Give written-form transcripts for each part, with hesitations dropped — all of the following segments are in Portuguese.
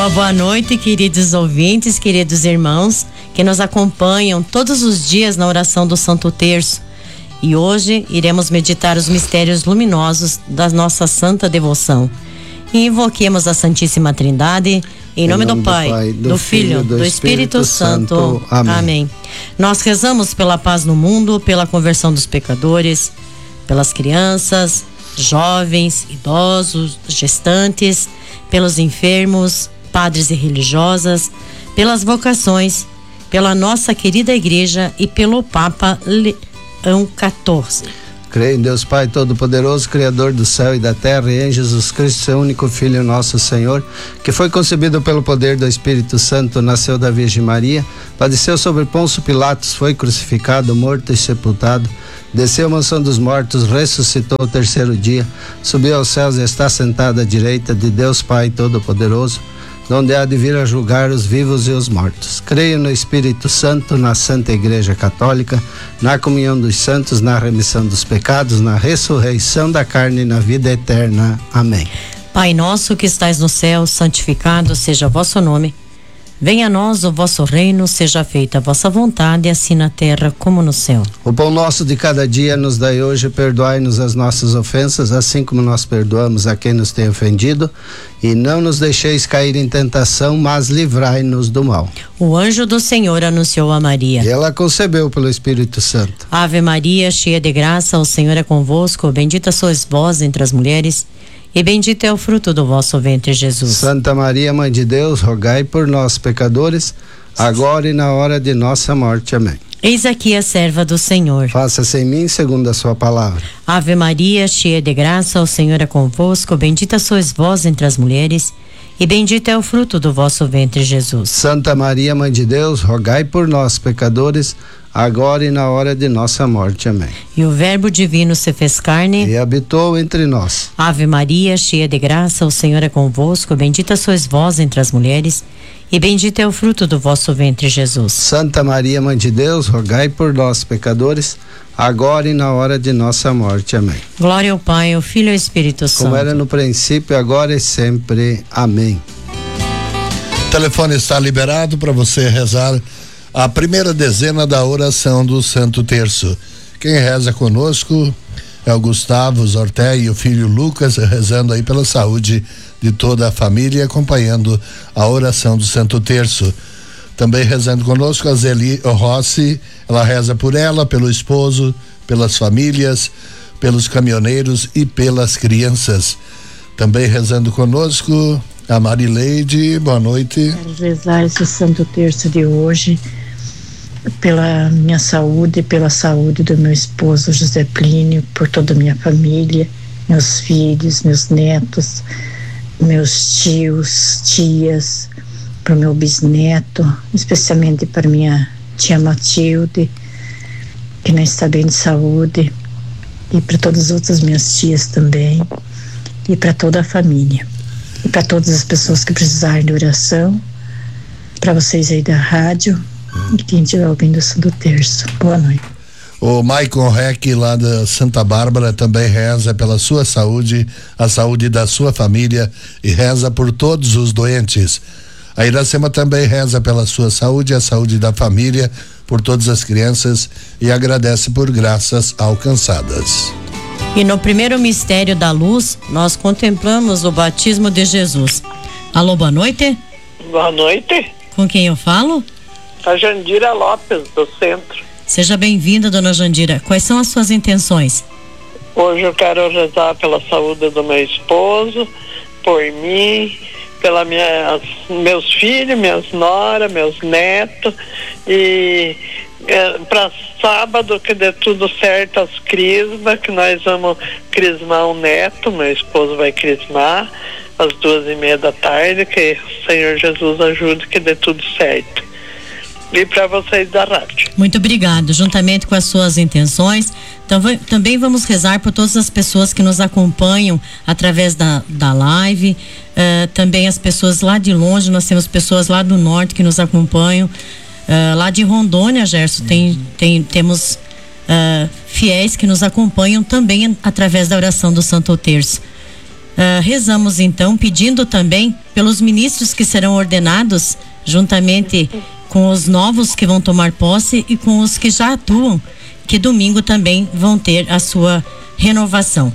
Uma boa noite, queridos ouvintes, queridos irmãos que nos acompanham todos os dias na oração do Santo Terço. E hoje iremos meditar os mistérios luminosos da nossa santa devoção. E invoquemos a Santíssima Trindade, em nome do Pai, do Filho, do Espírito Santo. Amém. Nós rezamos pela paz no mundo, pela conversão dos pecadores, pelas crianças, jovens, idosos, gestantes, pelos enfermos, padres e religiosas, pelas vocações, pela nossa querida igreja e pelo Papa Leão XIV. Creio em Deus Pai Todo-Poderoso, Criador do céu e da terra, e em Jesus Cristo, seu único Filho, nosso Senhor, que foi concebido pelo poder do Espírito Santo, nasceu da Virgem Maria, padeceu sobre Pôncio Pilatos, foi crucificado, morto e sepultado, desceu à mansão dos mortos, ressuscitou o terceiro dia, subiu aos céus e está sentado à direita de Deus Pai Todo-Poderoso, donde há de vir a julgar os vivos e os mortos. Creio no Espírito Santo, na Santa Igreja Católica, na comunhão dos santos, na remissão dos pecados, na ressurreição da carne e na vida eterna. Amém. Pai nosso que estais no céu, santificado seja o vosso nome. Venha a nós o vosso reino, seja feita a vossa vontade, assim na terra como no céu. O pão nosso de cada dia nos dai hoje, perdoai-nos as nossas ofensas, assim como nós perdoamos a quem nos tem ofendido, e não nos deixeis cair em tentação, mas livrai-nos do mal. O anjo do Senhor anunciou a Maria. E ela concebeu pelo Espírito Santo. Ave Maria, cheia de graça, o Senhor é convosco, bendita sois vós entre as mulheres, e bendito é o fruto do vosso ventre, Jesus. Santa Maria, Mãe de Deus, rogai por nós, pecadores, agora e na hora de nossa morte. Amém. Eis aqui a serva do Senhor. Faça-se em mim segundo a sua palavra. Ave Maria, cheia de graça, o Senhor é convosco, bendita sois vós entre as mulheres, e bendito é o fruto do vosso ventre, Jesus. Santa Maria, Mãe de Deus, rogai por nós, pecadores, agora e na hora de nossa morte. Amém. E o Verbo divino se fez carne e habitou entre nós. Ave Maria, cheia de graça, o Senhor é convosco, bendita sois vós entre as mulheres, e bendito é o fruto do vosso ventre, Jesus. Santa Maria, Mãe de Deus, rogai por nós, pecadores, agora e na hora de nossa morte. Amém. Glória ao Pai, ao Filho e ao Espírito Santo. Como era no princípio, agora e sempre. Amém. O telefone está liberado para você rezar a primeira dezena da oração do Santo Terço. Quem reza conosco é o Gustavo Zorté e o filho Lucas, rezando aí pela saúde de toda a família e acompanhando a oração do Santo Terço. Também rezando conosco a Zeli Rossi, ela reza por ela, pelo esposo, pelas famílias, pelos caminhoneiros e pelas crianças. Também rezando conosco a Marileide, boa noite. Quero rezar esse Santo Terço de hoje pela minha saúde, pela saúde do meu esposo José Plínio, por toda a minha família, meus filhos, meus netos, meus tios, tias, para o meu bisneto, especialmente para minha tia Matilde, que não está bem de saúde, e para todas as outras minhas tias também, e para toda a família, e para todas as pessoas que precisarem de oração, para vocês aí da rádio, e quem estiver ouvindo o Santo Terço. Boa noite. O Maicon Reck, lá da Santa Bárbara, também reza pela sua saúde, a saúde da sua família, e reza por todos os doentes. A Iracema também reza pela sua saúde, a saúde da família, por todas as crianças, e agradece por graças alcançadas. E no primeiro mistério da luz, nós contemplamos o batismo de Jesus. Alô, boa noite. Boa noite. Com quem eu falo? A Jandira Lopes, do centro. Seja bem-vinda, dona Jandira. Quais são as suas intenções? Hoje eu quero rezar pela saúde do meu esposo, por mim, pela meus filhos, minhas noras, meus netos, e para sábado que dê tudo certo as crismas, que nós vamos crismar um neto, meu esposo vai crismar às 2:30 da tarde, que o Senhor Jesus ajude que dê tudo certo. E para vocês da rádio. Muito obrigado. Juntamente com as suas intenções, também vamos rezar por todas as pessoas que nos acompanham através da live, também as pessoas lá de longe. Nós temos pessoas lá do norte que nos acompanham, lá de Rondônia, Gerson, temos fiéis que nos acompanham também através da oração do Santo Terço. Rezamos então pedindo também pelos ministros que serão ordenados, juntamente com os novos que vão tomar posse e com os que já atuam, que domingo também vão ter a sua renovação.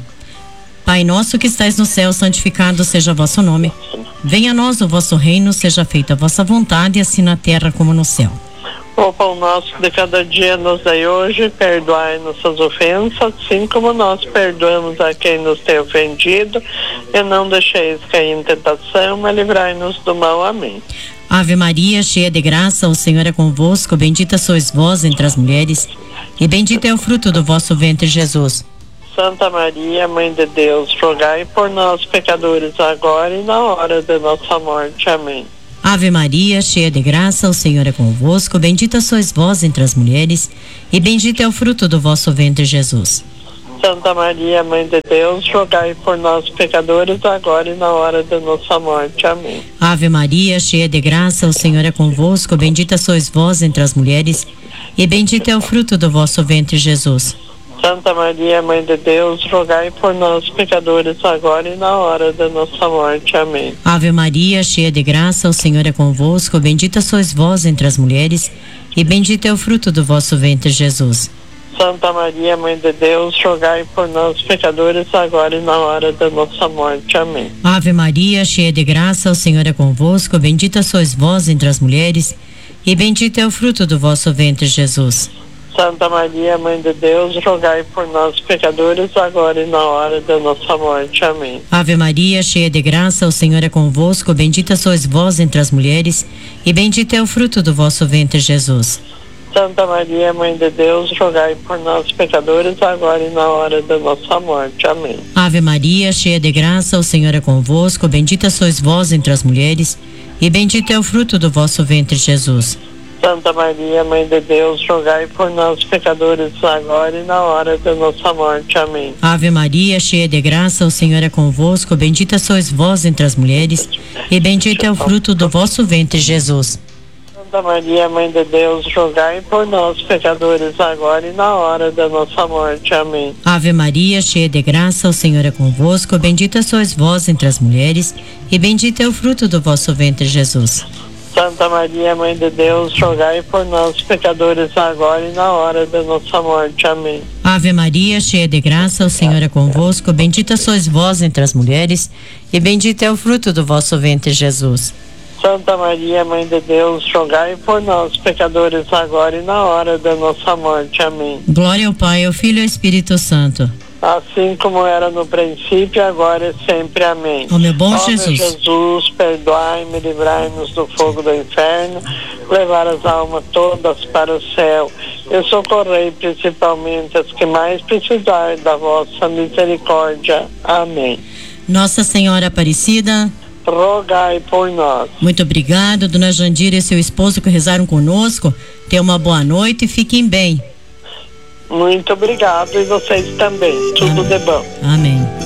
Pai nosso que estais no céu, santificado seja o vosso nome. Venha a nós o vosso reino, seja feita a vossa vontade, assim na terra como no céu. O pão nosso de cada dia nos dai hoje, perdoai nossas ofensas, assim como nós perdoamos a quem nos tem ofendido, e não deixeis cair em tentação, mas livrai-nos do mal. Amém. Ave Maria, cheia de graça, o Senhor é convosco, bendita sois vós entre as mulheres, e bendito é o fruto do vosso ventre, Jesus. Santa Maria, Mãe de Deus, rogai por nós, pecadores, agora e na hora de nossa morte. Amém. Ave Maria, cheia de graça, o Senhor é convosco, bendita sois vós entre as mulheres, e bendito é o fruto do vosso ventre, Jesus. Santa Maria, Mãe de Deus, rogai por nós, pecadores, agora e na hora de nossa morte. Amém. Ave Maria, cheia de graça, o Senhor é convosco, bendita sois vós entre as mulheres, e bendito é o fruto do vosso ventre, Jesus. Santa Maria, Mãe de Deus, rogai por nós, pecadores, agora e na hora da nossa morte. Amém. Ave Maria, cheia de graça, o Senhor é convosco, bendita sois vós entre as mulheres, e bendito é o fruto do vosso ventre, Jesus. Santa Maria, Mãe de Deus, rogai por nós, pecadores, agora e na hora da nossa morte. Amém. Ave Maria, cheia de graça, o Senhor é convosco, bendita sois vós entre as mulheres, e bendito é o fruto do vosso ventre, Jesus. Santa Maria, Mãe de Deus, rogai por nós, pecadores, agora e na hora da nossa morte. Amém. Ave Maria, cheia de graça, o Senhor é convosco, bendita sois vós entre as mulheres, e bendito é o fruto do vosso ventre, Jesus. Santa Maria, Mãe de Deus, rogai por nós, pecadores, agora e na hora da nossa morte. Amém. Ave Maria, cheia de graça, o Senhor é convosco, bendita sois vós entre as mulheres, e bendito é o fruto do vosso ventre, Jesus. Santa Maria, Mãe de Deus, rogai por nós, pecadores, agora e na hora da nossa morte. Amém. Ave Maria, cheia de graça, o Senhor é convosco, bendita sois vós entre as mulheres, e bendito é o fruto do vosso ventre, Jesus. Santa Maria, Mãe de Deus, rogai por nós, pecadores, agora e na hora da nossa morte. Amém. Ave Maria, cheia de graça, o Senhor é convosco, bendita sois vós entre as mulheres, e bendito é o fruto do vosso ventre, Jesus. Santa Maria, Mãe de Deus, rogai por nós, pecadores, agora e na hora da nossa morte. Amém. Ave Maria, cheia de graça, o Senhor é convosco, bendita sois vós entre as mulheres, e bendito é o fruto do vosso ventre, Jesus. Santa Maria, Mãe de Deus, rogai por nós, pecadores, agora e na hora da nossa morte. Amém. Glória ao Pai, ao Filho e ao Espírito Santo. Assim como era no princípio, agora e sempre. Amém. Ó meu bom Ó Jesus. meu Jesus, perdoai-me, livrai-nos do fogo do inferno, levar as almas todas para o céu e socorrei principalmente as que mais precisarem da vossa misericórdia. Amém. Nossa Senhora Aparecida, rogai por nós. muito obrigado, Dona Jandira e seu esposo que rezaram conosco. Tenham uma boa noite e fiquem bem. Muito obrigado, e vocês também. Tudo de bom. Amém.